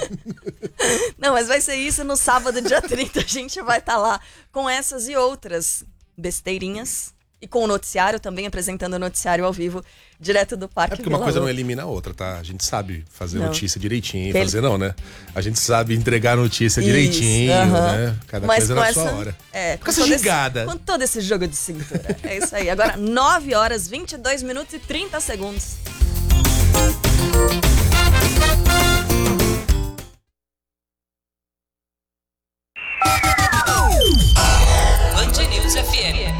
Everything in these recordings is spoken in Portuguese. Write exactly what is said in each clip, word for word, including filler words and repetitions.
Não, mas vai ser isso no sábado, dia trinta. A gente vai estar lá com essas e outras besteirinhas. E com o noticiário também, apresentando o noticiário ao vivo, direto do Parque É porque uma Vila coisa Lobos. não elimina a outra, tá? A gente sabe fazer Não. notícia direitinho. Ele- Fazer não, né? A gente sabe entregar a notícia Isso, direitinho, aham. né? Cada Mas coisa com na essa, sua hora. É, Com essa todo esse- gigada. com todo esse jogo de cintura. É isso aí. Agora, nove horas, vinte e dois minutos e trinta segundos. Band News F M.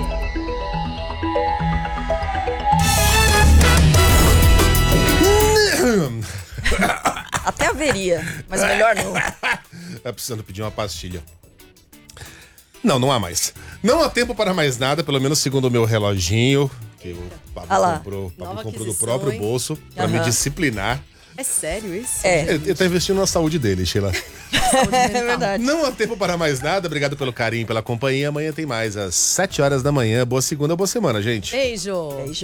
Até haveria, mas melhor não. Tá precisando pedir uma pastilha. Não, não há mais. Não há tempo para mais nada, pelo menos segundo o meu reloginho, que o Pablo Ah lá. comprou, o Pablo Nova comprou do aquisição, próprio hein? bolso pra Aham. me disciplinar. É sério isso? É, Ele, ele tá investindo na saúde dele, Sheila. é verdade. Não há tempo para mais nada. Obrigado pelo carinho, pela companhia. Amanhã tem mais, às sete horas da manhã. Boa segunda, boa semana, gente. Beijo. Beijo.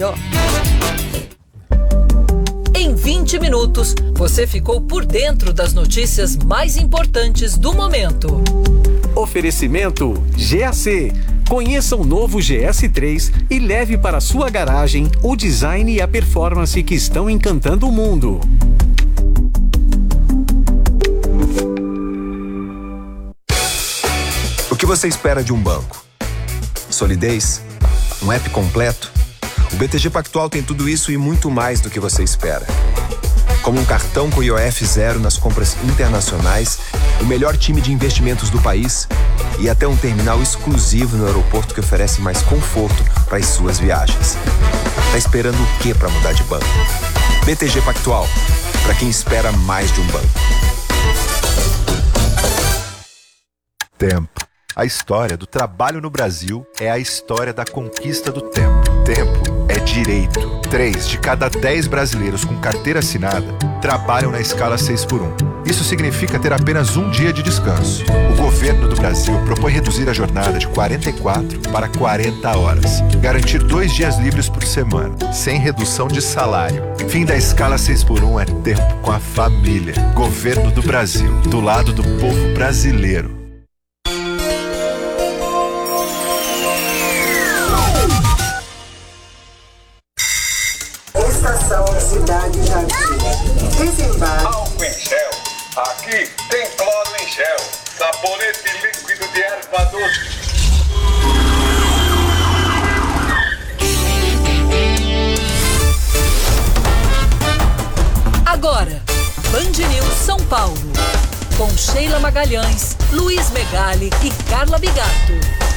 Em vinte minutos, você ficou por dentro das notícias mais importantes do momento. Oferecimento G A C. Conheça o novo G S três e leve para sua garagem o design e a performance que estão encantando o mundo. O que você espera de um banco? Solidez? Um app completo? O B T G Pactual tem tudo isso e muito mais do que você espera. Como um cartão com I O F zero nas compras internacionais, o melhor time de investimentos do país e até um terminal exclusivo no aeroporto que oferece mais conforto para as suas viagens. Tá esperando o que para mudar de banco? B T G Pactual, para quem espera mais de um banco. Tempo. A história do trabalho no Brasil é a história da conquista do tempo. Tempo é direito. Três de cada dez brasileiros com carteira assinada trabalham na escala seis por um. Isso significa ter apenas um dia de descanso. O governo do Brasil propõe reduzir a jornada de quarenta e quatro para quarenta horas. Garantir dois dias livres por semana, sem redução de salário. Fim da escala seis por um é tempo com a família. Governo do Brasil, do lado do povo brasileiro. Estação Cidade Jardim. Desembarque. Álcool em gel. Aqui tem cloro em gel. Sabonete líquido de erva doce. Agora, Band News São Paulo. Com Sheila Magalhães, Luiz Megali e Carla Bigato.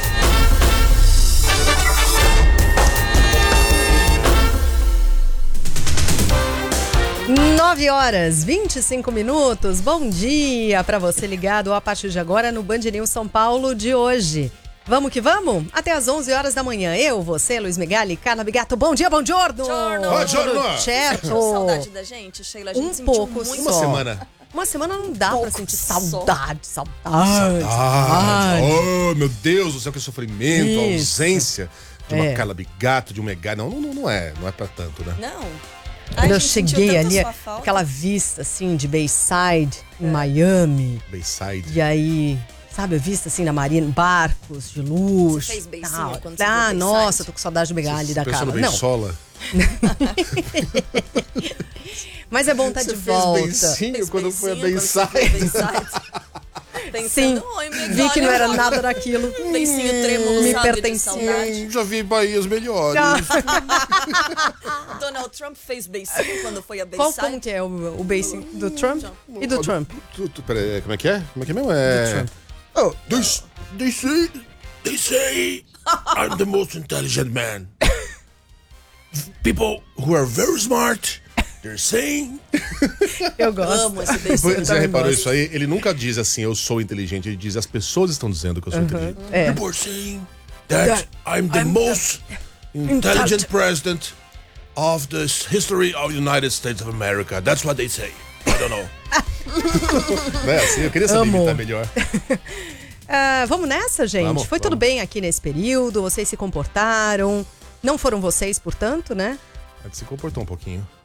nove horas, vinte e cinco minutos. Bom dia para você ligado a partir de agora no Band News São Paulo de hoje. Vamos que vamos? Até às onze horas da manhã. Eu, você, Luiz Megali, Carla Bigato. Bom dia, bom giorno. Giorno. Bom giorno. Tudo certo? Saudade da gente, Sheila. A gente Um sentiu pouco muito. Uma só. semana. Uma semana não dá Pouco pra sentir só. saudade, saudade. Ah, oh, meu Deus do céu, que sofrimento, a Isso. ausência de uma É. Carla Bigato, de um Megali. Não, não, não é, não é pra tanto, né? Não. Quando Ai, eu gente, sentiu cheguei tanto ali, sua falta. aquela vista assim de Bayside, em Miami. Bayside. E aí, sabe, a vista assim na marina, barcos de luxo. Você fez beicinho tal. quando você Ah, viu nossa, Bayside? tô com saudade do Megali da Pensou no Carla. Não, Beisola? mas é bom estar Você de fez volta. beicinho Fez quando foi a beicinho, quando você fez Bayside? Bayside. Pensando, Sim, "Oi, Megali, vi que não era olha, nada daquilo. Beicinho trêmulo, me sabe, de pertencia. saudade. Hum, já vi Bahias melhores. Donald Trump fez beicinho quando foi a Qual Bayside. como que é o, o beicinho do Trump? E do Trump? Tu, tu, peraí, como é que é? Como é que é mesmo? É... Trump. Oh, they, they say, they say I'm the most intelligent man. People who are very smart, they're saying... Eu gosto. Amo esse beicinho. Você já reparou isso aí? Ele nunca diz assim, eu sou inteligente. Ele diz, as pessoas estão dizendo que eu sou inteligente. É. People are saying that I'm the most intelligent president of the history of the United States of America. That's what they say. I don't know. Não é assim? Eu queria saber Amo. imitar melhor. Ah, vamos nessa, gente? Vamos, Foi tudo vamos. bem aqui nesse período? Vocês se comportaram? Não foram vocês, portanto, né? A gente se comportou um pouquinho.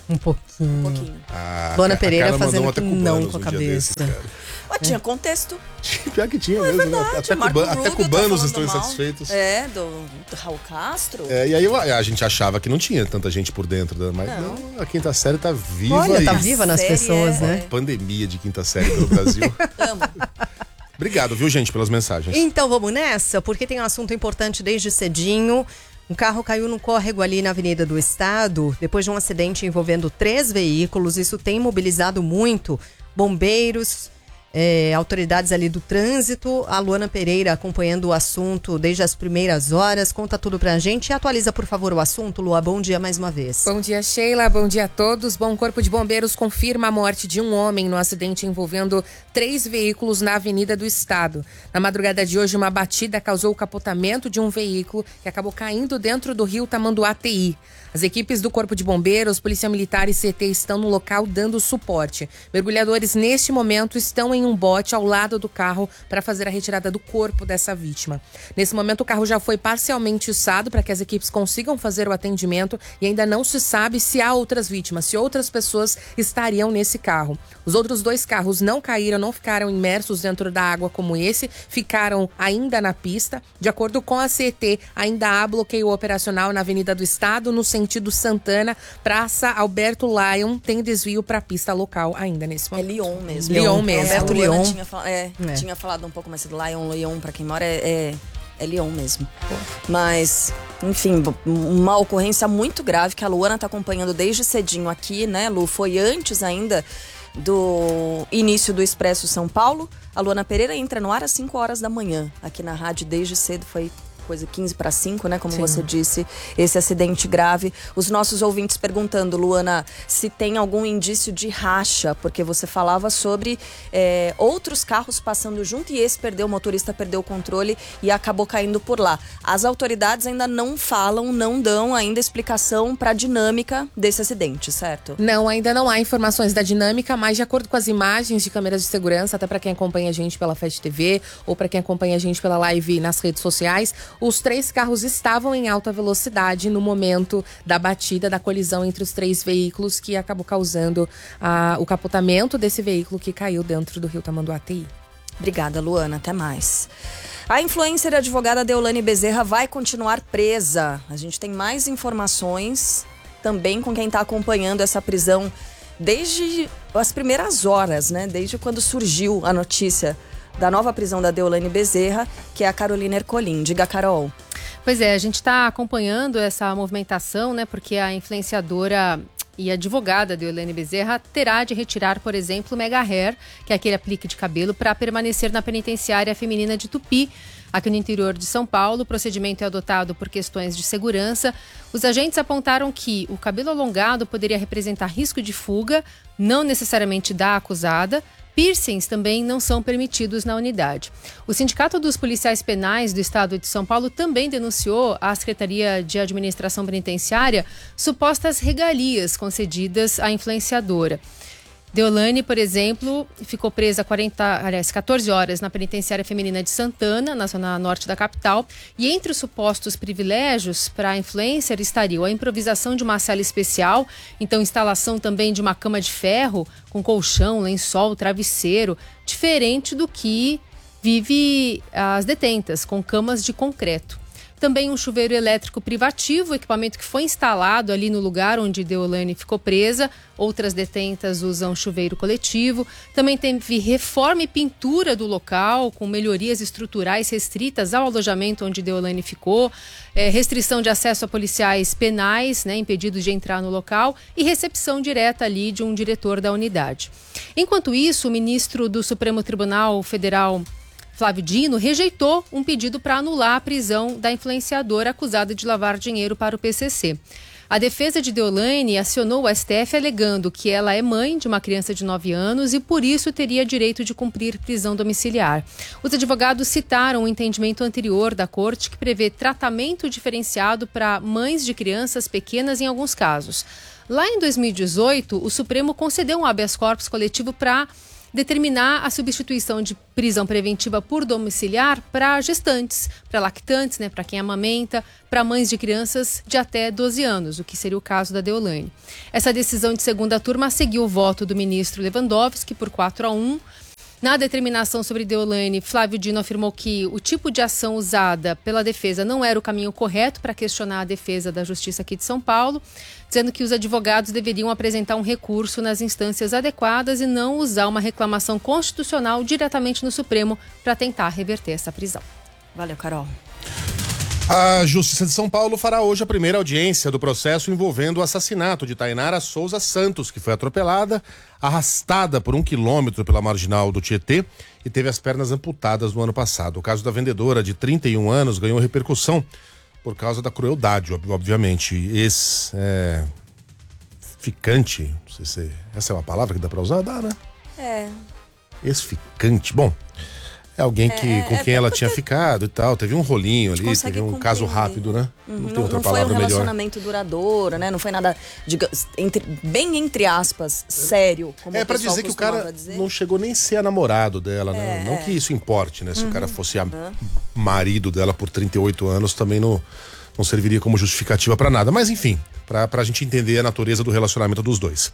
Um pouquinho. Um pouquinho. Ah, Luana a Pereira Carla mandou fazendo um até que cubanos não um com a dia cabeça. desses, cara. Ó, tinha contexto. Pior que tinha Não, é mesmo, né? verdade, Até, Marco cuba- até Rubio tá cubanos falando estão mal. insatisfeitos. É, do, do Raul Castro. É, e aí eu- a gente achava que não tinha tanta gente por dentro, né? Mas não, a quinta série tá viva. Olha, tá e viva nas série pessoas, é- né? pandemia de quinta série pelo Brasil. Amo. Obrigado, viu, gente, pelas mensagens. Então vamos nessa, porque tem um assunto importante desde cedinho. Um carro caiu no córrego ali na Avenida do Estado, depois de um acidente envolvendo três veículos. Isso tem mobilizado muito bombeiros, é, autoridades ali do trânsito. A Luana Pereira acompanhando o assunto desde as primeiras horas. Conta tudo pra gente e atualiza, por favor, o assunto. Lua, bom dia mais uma vez. Bom dia, Sheila. Bom dia a todos. Bom, o Corpo de Bombeiros confirma a morte de um homem no acidente envolvendo três veículos na Avenida do Estado. Na madrugada de hoje, uma batida causou o capotamento de um veículo que acabou caindo dentro do rio Tamanduá T I. As equipes do Corpo de Bombeiros, Polícia Militar e C T estão no local dando suporte. Mergulhadores, neste momento, estão em um bote ao lado do carro para fazer a retirada do corpo dessa vítima. Nesse momento, o carro já foi parcialmente içado para que as equipes consigam fazer o atendimento e ainda não se sabe se há outras vítimas, se outras pessoas estariam nesse carro. Os outros dois carros não caíram, não ficaram imersos dentro da água como esse, ficaram ainda na pista. De acordo com a C T, ainda há bloqueio operacional na Avenida do Estado, no sentido Santana, Praça Alberto Lyon, tem desvio para a pista local ainda nesse É momento. Lyon mesmo. Lyon mesmo. Alberto Lyon. Lyon. Tinha, fal- é, É. tinha falado um pouco mais cedo. Lyon, Lyon, pra quem mora, é, é, é Lyon mesmo. Mas, enfim, b- uma ocorrência muito grave que a Luana tá acompanhando desde cedinho aqui, né, Lu? Foi antes ainda do início do Expresso São Paulo. A Luana Pereira entra no ar às cinco horas da manhã. Aqui na rádio, desde cedo, foi coisa quinze para cinco, né? Como Sim. você disse, esse acidente grave. Os nossos ouvintes perguntando, Luana, se tem algum indício de racha, porque você falava sobre é, outros carros passando junto e esse perdeu, o motorista perdeu o controle e acabou caindo por lá. As autoridades ainda não falam, não dão ainda explicação para a dinâmica desse acidente, certo? Não, ainda não há informações da dinâmica, mas de acordo com as imagens de câmeras de segurança, até para quem acompanha a gente pela Fast T V ou para quem acompanha a gente pela live nas redes sociais, os três carros estavam em alta velocidade no momento da batida, da colisão entre os três veículos, que acabou causando ah, o capotamento desse veículo que caiu dentro do rio Tamanduá T I. Obrigada, Luana. Até mais. A influencer e advogada Deolane Bezerra vai continuar presa. A gente tem mais informações também com quem está acompanhando essa prisão desde as primeiras horas, né? Desde quando surgiu a notícia da nova prisão da Deolane Bezerra, que é a Carolina Ercolim. Diga, Carol. Pois é, a gente está acompanhando essa movimentação, né? Porque a influenciadora e advogada Deolane Bezerra terá de retirar, por exemplo, o Mega Hair, que é aquele aplique de cabelo, para permanecer na penitenciária feminina de Tupi, aqui no interior de São Paulo. O procedimento é adotado por questões de segurança. Os agentes apontaram que o cabelo alongado poderia representar risco de fuga, não necessariamente da acusada. Piercings também não são permitidos na unidade. O Sindicato dos Policiais Penais do Estado de São Paulo também denunciou à Secretaria de Administração Penitenciária supostas regalias concedidas à influenciadora. Deolane, por exemplo, ficou presa quarenta, aliás, catorze horas na penitenciária feminina de Santana, na zona norte da capital. E entre os supostos privilégios para a influencer estariam a improvisação de uma cela especial, então instalação também de uma cama de ferro com colchão, lençol, travesseiro, diferente do que vive as detentas, com camas de concreto. Também um chuveiro elétrico privativo, equipamento que foi instalado ali no lugar onde Deolane ficou presa. Outras detentas usam chuveiro coletivo. Também teve reforma e pintura do local, com melhorias estruturais restritas ao alojamento onde Deolane ficou. É, restrição de acesso a policiais penais, né, impedidos de entrar no local. E recepção direta ali de um diretor da unidade. Enquanto isso, o ministro do Supremo Tribunal Federal, Flávio Dino, rejeitou um pedido para anular a prisão da influenciadora acusada de lavar dinheiro para o P C C. A defesa de Deolane acionou o S T F alegando que ela é mãe de uma criança de nove anos e por isso teria direito de cumprir prisão domiciliar. Os advogados citaram o entendimento anterior da corte que prevê tratamento diferenciado para mães de crianças pequenas em alguns casos. Lá em dois mil e dezoito, o Supremo concedeu um habeas corpus coletivo para determinar a substituição de prisão preventiva por domiciliar para gestantes, para lactantes, né, para quem amamenta, para mães de crianças de até doze anos, o que seria o caso da Deolane. Essa decisão de segunda turma seguiu o voto do ministro Lewandowski por quatro a um. Na determinação sobre Deolane, Flávio Dino afirmou que o tipo de ação usada pela defesa não era o caminho correto para questionar a defesa da Justiça aqui de São Paulo, dizendo que os advogados deveriam apresentar um recurso nas instâncias adequadas e não usar uma reclamação constitucional diretamente no Supremo para tentar reverter essa prisão. Valeu, Carol. A Justiça de São Paulo fará hoje a primeira audiência do processo envolvendo o assassinato de Tainara Souza Santos, que foi atropelada, arrastada por um quilômetro pela marginal do Tietê e teve as pernas amputadas no ano passado. O caso da vendedora de trinta e um anos ganhou repercussão por causa da crueldade, obviamente. Ex-ficante, não sei se essa é uma palavra que dá pra usar, dá, né? É. Ex-ficante, bom... É alguém que, é, com quem é, ela tinha ficado e tal. Teve um rolinho ali, teve um caso rápido, né? Uhum. Não tem outra não palavra foi um melhor. relacionamento duradouro, né? Não foi nada, diga, entre, bem entre aspas, sério. Como é, pra dizer que o cara dizer. não chegou nem a ser namorado dela, né? É, não que isso importe, né? Se uhum. o cara fosse a uhum. marido dela por trinta e oito anos, também não, não serviria como justificativa pra nada. Mas enfim, pra, pra gente entender a natureza do relacionamento dos dois.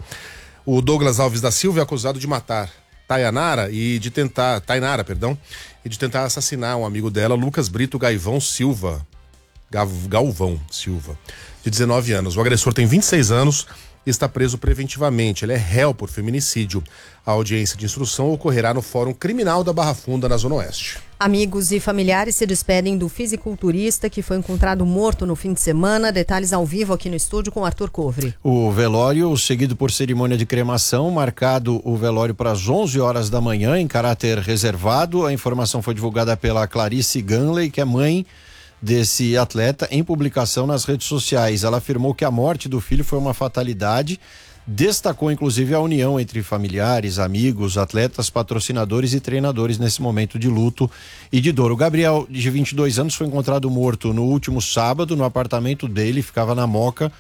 O Douglas Alves da Silva é acusado de matar Tainara e de tentar, Tainara, perdão, e de tentar assassinar um amigo dela, Lucas Brito Gaivão Silva, Gav, Galvão Silva, de dezenove anos. O agressor tem vinte e seis anos e está preso preventivamente. Ele é réu por feminicídio. A audiência de instrução ocorrerá no Fórum Criminal da Barra Funda, na Zona Oeste. Amigos e familiares se despedem do fisiculturista que foi encontrado morto no fim de semana. Detalhes ao vivo aqui no estúdio com Arthur Covre. O velório, seguido por cerimônia de cremação, marcado o velório para as onze horas da manhã, em caráter reservado. A informação foi divulgada pela Clarice Ganley, que é mãe desse atleta, em publicação nas redes sociais. Ela afirmou que a morte do filho foi uma fatalidade. Destacou inclusive a união entre familiares, amigos, atletas, patrocinadores e treinadores nesse momento de luto e de dor. O Gabriel, de vinte e dois anos, foi encontrado morto no último sábado no apartamento dele, ficava na Moca,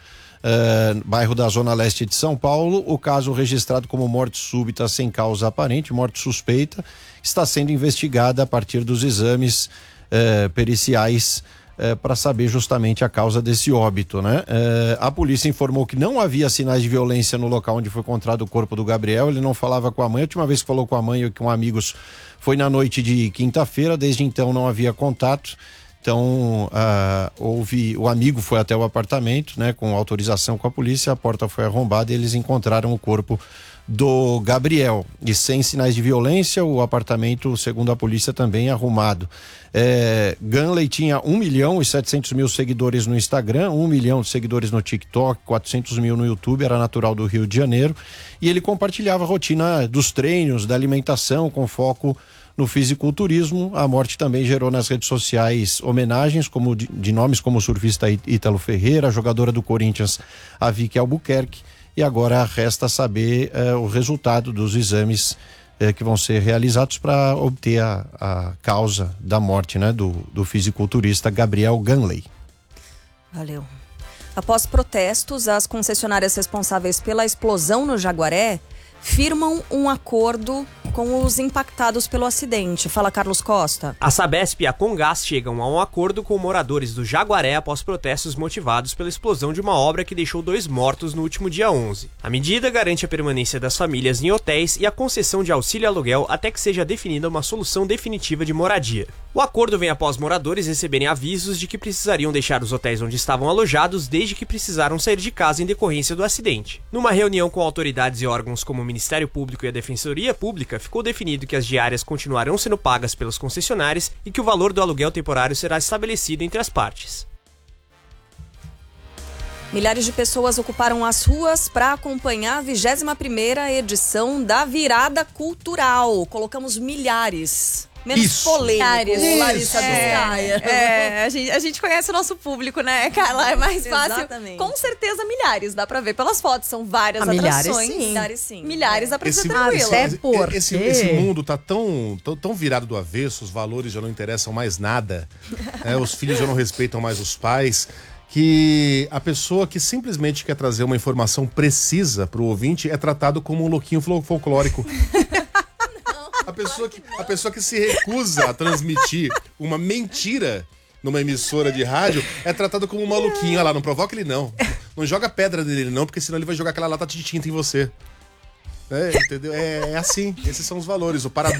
uh, bairro da Zona Leste de São Paulo. O caso registrado como morte súbita sem causa aparente, morte suspeita, está sendo investigada a partir dos exames uh, periciais É, para saber justamente a causa desse óbito, né? É, a polícia informou que não havia sinais de violência no local onde foi encontrado o corpo do Gabriel. Ele não falava com a mãe. A última vez que falou com a mãe e com amigos foi na noite de quinta-feira. Desde então não havia contato. Então uh, houve, o amigo foi até o apartamento, né? Com autorização com a polícia. A porta foi arrombada e eles encontraram o corpo do Gabriel. E sem sinais de violência, o apartamento, segundo a polícia, também arrumado. É, Ganley tinha um milhão e setecentos mil seguidores no Instagram, um milhão de seguidores no TikTok, quatrocentos mil no YouTube, era natural do Rio de Janeiro, e ele compartilhava a rotina dos treinos, da alimentação, com foco no fisiculturismo. A morte também gerou nas redes sociais homenagens como de, de nomes como o surfista Ítalo Ferreira, a jogadora do Corinthians, a Vicky Albuquerque, e agora resta saber eh, o resultado dos exames eh, que vão ser realizados para obter a, a causa da morte, né, do, do fisiculturista Gabriel Ganley. Valeu. Após protestos, as concessionárias responsáveis pela explosão no Jaguaré firmam um acordo com os impactados pelo acidente. Fala, Carlos Costa. A Sabesp e a Comgás chegam a um acordo com moradores do Jaguaré após protestos motivados pela explosão de uma obra que deixou dois mortos no último dia onze. A medida garante a permanência das famílias em hotéis e a concessão de auxílio aluguel até que seja definida uma solução definitiva de moradia. O acordo vem após moradores receberem avisos de que precisariam deixar os hotéis onde estavam alojados desde que precisaram sair de casa em decorrência do acidente. Numa reunião com autoridades e órgãos como o Ministério Público e a Defensoria Pública, ficou definido que as diárias continuarão sendo pagas pelos concessionários e que o valor do aluguel temporário será estabelecido entre as partes. Milhares de pessoas ocuparam as ruas para acompanhar a vigésima primeira edição da Virada Cultural. Colocamos milhares. Menos Isso. polêmico, Isso. Larissa Biscaia. É, é, a, gente, a gente conhece o nosso público, né, Carla? É mais fácil. Exatamente. Com certeza, milhares. Dá pra ver pelas fotos. São várias ah, atrações. Milhares, sim. Milhares, sim. Milhares dá pra esse, ser tranquilo. Até porque... esse, esse mundo tá tão, tão, tão virado do avesso, os valores já não interessam mais nada. É, os filhos já não respeitam mais os pais. Que a pessoa que simplesmente quer trazer uma informação precisa pro ouvinte é tratado como um louquinho folclórico. A pessoa que, a pessoa que se recusa a transmitir uma mentira numa emissora de rádio é tratada como um maluquinho. Olha lá, não provoca ele não. Não joga pedra nele não, porque senão ele vai jogar aquela lata de tinta em você. É, entendeu? É, é assim, esses são os valores. O paradoxo